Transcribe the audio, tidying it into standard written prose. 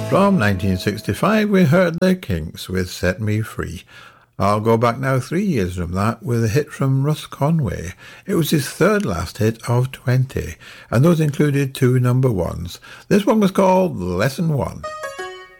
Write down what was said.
From 1965, we heard The Kinks with Set Me Free. I'll go back now 3 years from that with a hit from Russ Conway. It was his third last hit of 20, and those included 2 number ones. This one was called Lesson 1.